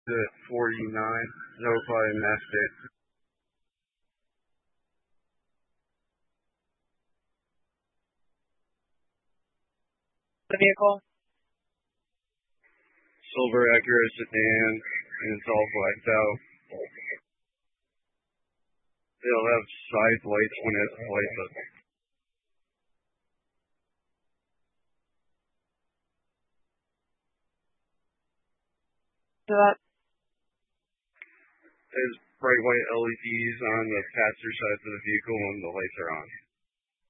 at 49. That'll probably match it. The vehicle? Silver Acura sedan, and it's all blacked out. It'll have side lights when it lights up. So that There's bright white LEDs on the passenger side of the vehicle when the lights are on.